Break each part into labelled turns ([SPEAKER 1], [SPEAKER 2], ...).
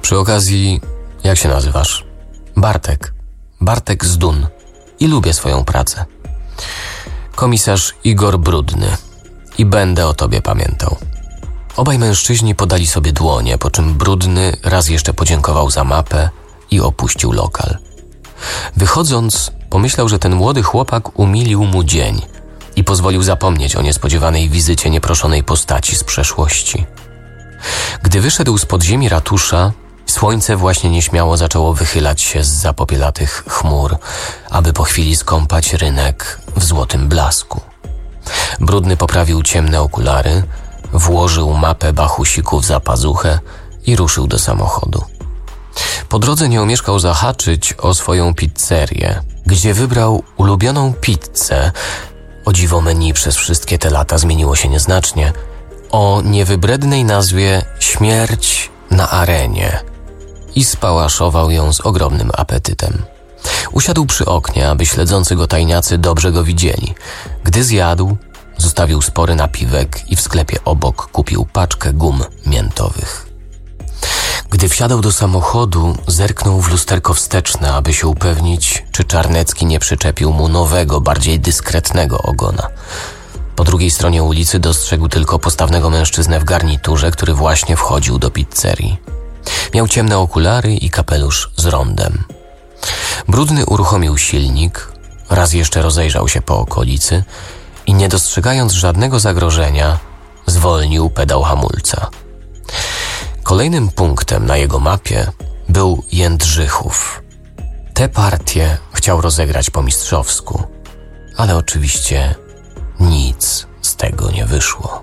[SPEAKER 1] Przy okazji, jak się nazywasz? Bartek. Bartek z Dun. I lubię swoją pracę. Komisarz Igor Brudny. I będę o tobie pamiętał. Obaj mężczyźni podali sobie dłonie, po czym Brudny raz jeszcze podziękował za mapę i opuścił lokal. Wychodząc, pomyślał, że ten młody chłopak umilił mu dzień i pozwolił zapomnieć o niespodziewanej wizycie nieproszonej postaci z przeszłości. Gdy wyszedł z podziemi ratusza, słońce właśnie nieśmiało zaczęło wychylać się zza popielatych chmur, aby po chwili skąpać rynek w złotym blasku. Brudny poprawił ciemne okulary, włożył mapę bachusików za pazuchę i ruszył do samochodu. Po drodze nie omieszkał zahaczyć o swoją pizzerię, gdzie wybrał ulubioną pizzę. O dziwo menu przez wszystkie te lata zmieniło się nieznacznie, o niewybrednej nazwie Śmierć na arenie i spałaszował ją z ogromnym apetytem. Usiadł przy oknie, aby śledzący go tajniacy dobrze go widzieli. Gdy zjadł, zostawił spory napiwek i w sklepie obok kupił paczkę gum miętowych. Gdy wsiadał do samochodu, zerknął w lusterko wsteczne, aby się upewnić, czy Czarnecki nie przyczepił mu nowego, bardziej dyskretnego ogona. Po drugiej stronie ulicy dostrzegł tylko postawnego mężczyznę w garniturze, który właśnie wchodził do pizzerii. Miał ciemne okulary i kapelusz z rondem. Brudny uruchomił silnik, raz jeszcze rozejrzał się po okolicy i nie dostrzegając żadnego zagrożenia, zwolnił pedał hamulca. Kolejnym punktem na jego mapie był Jędrzychów. Tę partię chciał rozegrać po mistrzowsku, ale oczywiście nic z tego nie wyszło.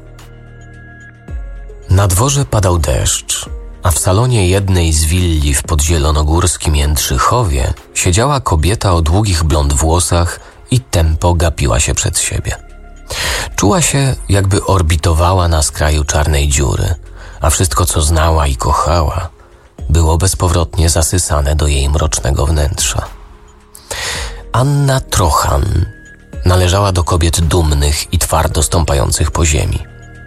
[SPEAKER 1] Na dworze padał deszcz, a w salonie jednej z willi w podzielonogórskim Jędrzychowie siedziała kobieta o długich blond włosach i tempo gapiła się przed siebie. Czuła się, jakby orbitowała na skraju czarnej dziury, a wszystko, co znała i kochała, było bezpowrotnie zasysane do jej mrocznego wnętrza. Anna Trochan należała do kobiet dumnych i twardo stąpających po ziemi.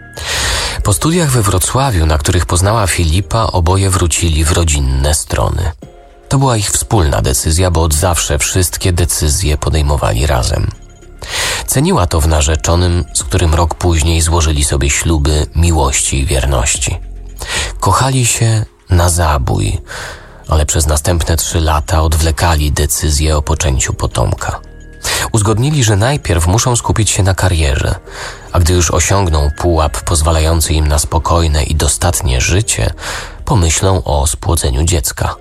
[SPEAKER 1] Po studiach we Wrocławiu, na których poznała Filipa, oboje wrócili w rodzinne strony. To była ich wspólna decyzja, bo od zawsze wszystkie decyzje podejmowali razem. Ceniła to w narzeczonym, z którym rok później złożyli sobie śluby miłości i wierności. Kochali się na zabój, ale przez następne 3 lata odwlekali decyzję o poczęciu potomka. Uzgodnili, że najpierw muszą skupić się na karierze, a gdy już osiągną pułap pozwalający im na spokojne i dostatnie życie, pomyślą o spłodzeniu dziecka.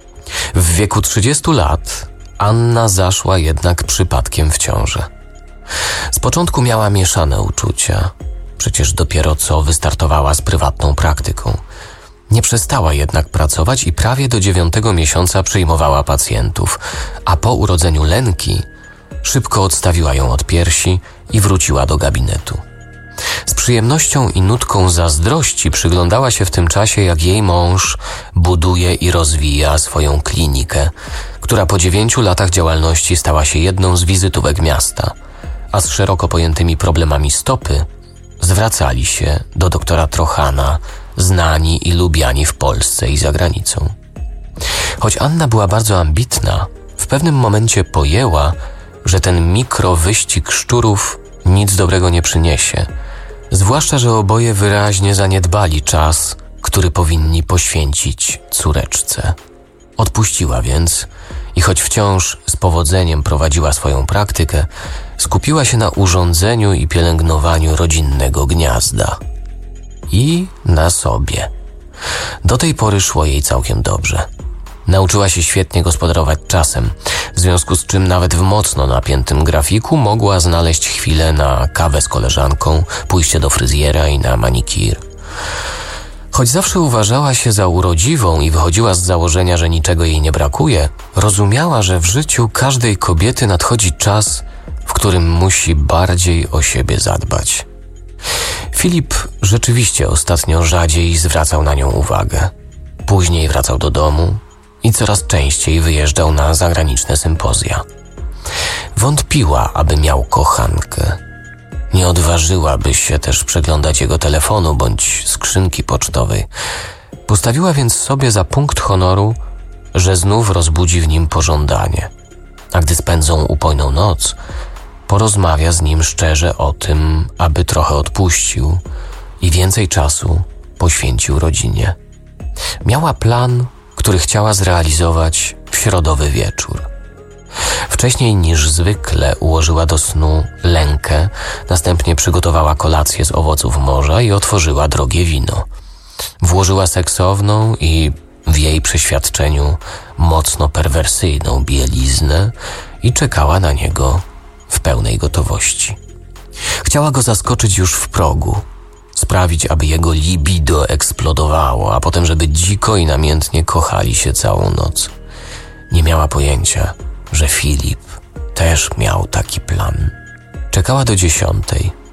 [SPEAKER 1] W wieku 30 lat Anna zaszła jednak przypadkiem w ciążę. Z początku miała mieszane uczucia, przecież dopiero co wystartowała z prywatną praktyką. Nie przestała jednak pracować i prawie do 9. miesiąca przyjmowała pacjentów, a po urodzeniu Lenki szybko odstawiła ją od piersi i wróciła do gabinetu. Z przyjemnością i nutką zazdrości przyglądała się w tym czasie, jak jej mąż buduje i rozwija swoją klinikę, która po 9 latach działalności stała się jedną z wizytówek miasta, a z szeroko pojętymi problemami stopy zwracali się do doktora Trochana znani i lubiani w Polsce i za granicą. Choć Anna była bardzo ambitna, w pewnym momencie pojęła, że ten mikrowyścig szczurów nic dobrego nie przyniesie, zwłaszcza, że oboje wyraźnie zaniedbali czas, który powinni poświęcić córeczce. Odpuściła więc i choć wciąż z powodzeniem prowadziła swoją praktykę, skupiła się na urządzeniu i pielęgnowaniu rodzinnego gniazda. I na sobie. Do tej pory szło jej całkiem dobrze. Nauczyła się świetnie gospodarować czasem, w związku z czym nawet w mocno napiętym grafiku mogła znaleźć chwilę na kawę z koleżanką, pójście do fryzjera i na manikir. Choć zawsze uważała się za urodziwą i wychodziła z założenia, że niczego jej nie brakuje, rozumiała, że w życiu każdej kobiety nadchodzi czas, w którym musi bardziej o siebie zadbać. Filip rzeczywiście ostatnio rzadziej zwracał na nią uwagę. Później wracał do domu i coraz częściej wyjeżdżał na zagraniczne sympozja. Wątpiła, aby miał kochankę. Nie odważyłaby się też przeglądać jego telefonu bądź skrzynki pocztowej, Postawiła więc sobie za punkt honoru, że znów rozbudzi w nim pożądanie, a gdy spędzą upojną noc, porozmawia z nim szczerze o tym, aby trochę odpuścił i więcej czasu poświęcił rodzinie. Miała plan, który chciała zrealizować w środowy wieczór. Wcześniej niż zwykle ułożyła do snu Lenkę, następnie przygotowała kolację z owoców morza i otworzyła drogie wino. Włożyła seksowną i w jej przeświadczeniu mocno perwersyjną bieliznę i czekała na niego w pełnej gotowości. Chciała go zaskoczyć już w progu, sprawić, aby jego libido eksplodowało, a potem, żeby dziko i namiętnie kochali się całą noc. Nie miała pojęcia, że Filip też miał taki plan. Czekała do 10.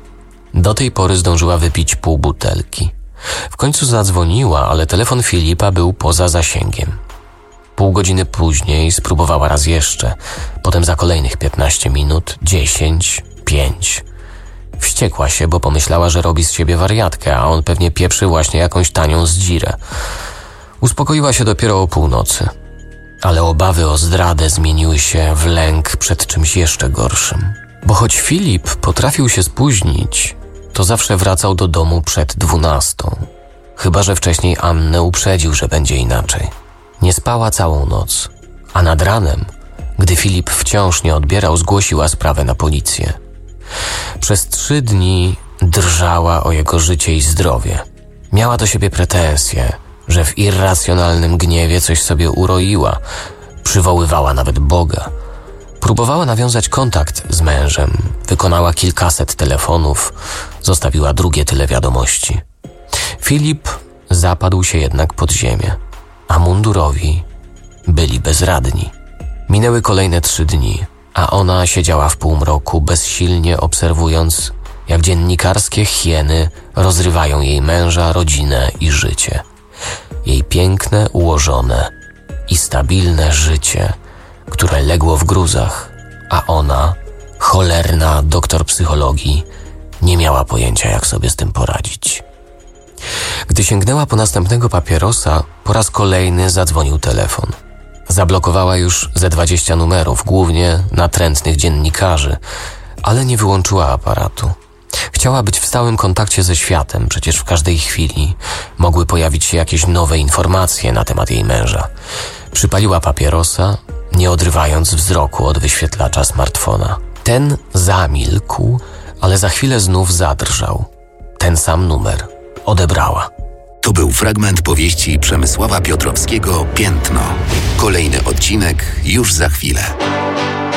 [SPEAKER 1] Do tej pory zdążyła wypić pół butelki. W końcu zadzwoniła, ale telefon Filipa był poza zasięgiem. Pół godziny później spróbowała raz jeszcze, potem za kolejnych 15 minut, 10, 5. Wściekła się, bo pomyślała, że robi z siebie wariatkę, a on pewnie pieprzy właśnie jakąś tanią zdzirę. Uspokoiła się dopiero o północy, ale obawy o zdradę zmieniły się w lęk przed czymś jeszcze gorszym. Bo choć Filip potrafił się spóźnić, to zawsze wracał do domu przed 12. Chyba że wcześniej Annę uprzedził, że będzie inaczej. Nie spała całą noc, a nad ranem, gdy Filip wciąż nie odbierał, zgłosiła sprawę na policję. Przez 3 dni drżała o jego życie i zdrowie. Miała do siebie pretensje, że w irracjonalnym gniewie coś sobie uroiła, przywoływała nawet Boga. Próbowała nawiązać kontakt z mężem, wykonała kilkaset telefonów, zostawiła drugie tyle wiadomości. Filip zapadł się jednak pod ziemię, a mundurowi byli bezradni. Minęły kolejne 3 dni, a ona siedziała w półmroku, bezsilnie obserwując, jak dziennikarskie hieny rozrywają jej męża, rodzinę i życie. Jej piękne, ułożone i stabilne życie, które legło w gruzach, a ona, cholerna doktor psychologii, nie miała pojęcia, jak sobie z tym poradzić. Gdy sięgnęła po następnego papierosa, po raz kolejny zadzwonił telefon. Zablokowała już ze 20 numerów, głównie natrętnych dziennikarzy, ale nie wyłączyła aparatu. Chciała być w stałym kontakcie ze światem, przecież w każdej chwili mogły pojawić się jakieś nowe informacje na temat jej męża. Przypaliła papierosa, nie odrywając wzroku od wyświetlacza smartfona. Ten zamilkł, ale za chwilę znów zadrżał. Ten sam numer. Odebrała.
[SPEAKER 2] To był fragment powieści Przemysława Piotrowskiego „Piętno”. Kolejny odcinek już za chwilę.